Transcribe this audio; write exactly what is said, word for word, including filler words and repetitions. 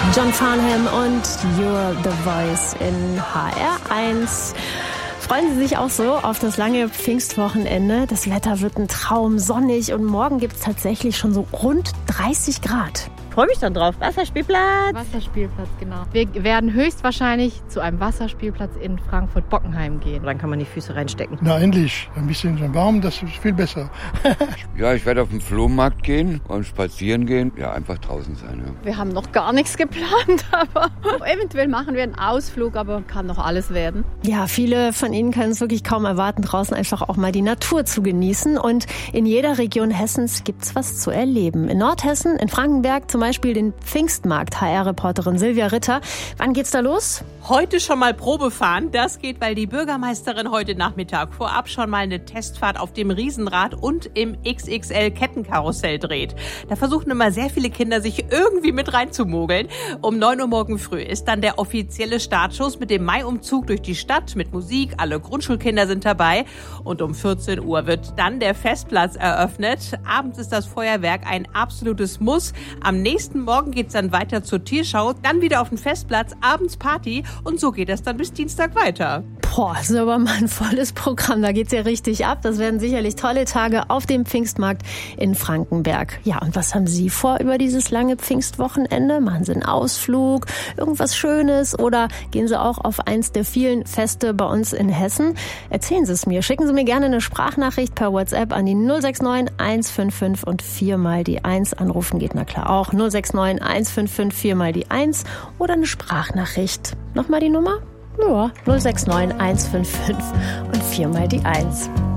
John Farnham und You're the Voice in H R eins. Freuen Sie sich auch so auf das lange Pfingstwochenende. Das Wetter wird ein Traum, sonnig und morgen gibt es tatsächlich schon so rund dreißig Grad. Ich freue mich dann drauf. Wasserspielplatz. Wasserspielplatz, genau. Wir werden höchstwahrscheinlich zu einem Wasserspielplatz in Frankfurt-Bockenheim gehen. Dann kann man die Füße reinstecken. Na endlich, ein bisschen warm, das ist viel besser. Ja, ich werde auf den Flohmarkt gehen und spazieren gehen. Ja, einfach draußen sein. Ja. Wir haben noch gar nichts geplant, aber eventuell machen wir einen Ausflug, aber kann noch alles werden. Ja, viele von Ihnen können es wirklich kaum erwarten, draußen einfach auch mal die Natur zu genießen. Und in jeder Region Hessens gibt's was zu erleben. In Nordhessen, in Frankenberg zum Beispiel den Pfingstmarkt. H R-Reporterin Silvia Ritter. Wann geht's da los? Heute schon mal Probe fahren. Das geht, weil die Bürgermeisterin heute Nachmittag vorab schon mal eine Testfahrt auf dem Riesenrad und im X X L-Kettenkarussell dreht. Da versuchen immer sehr viele Kinder, sich irgendwie mit reinzumogeln. Um neun Uhr morgen früh ist dann der offizielle Startschuss mit dem Mai-Umzug durch die Stadt mit Musik. Alle Grundschulkinder sind dabei. Und um vierzehn Uhr wird dann der Festplatz eröffnet. Abends ist das Feuerwerk ein absolutes Muss. Am nächsten Morgen geht's dann weiter zur Tierschau, dann wieder auf den Festplatz, abends Party und so geht es dann bis Dienstag weiter. Boah, das ist aber mal ein volles Programm, da geht's ja richtig ab. Das werden sicherlich tolle Tage auf dem Pfingstmarkt in Frankenberg. Ja, und was haben Sie vor über dieses lange Pfingstwochenende? Machen Sie einen Ausflug, irgendwas Schönes oder gehen Sie auch auf eins der vielen Feste bei uns in Hessen? Erzählen Sie es mir. Schicken Sie mir gerne eine Sprachnachricht per WhatsApp an die null sechs neun eins fünf fünf und vier mal die eins. Anrufen geht na klar auch. null sechs neun eins fünf fünf vier mal die eins oder eine Sprachnachricht. Nochmal die Nummer? Ja, null sechs neun eins fünf fünf und vier mal die eins.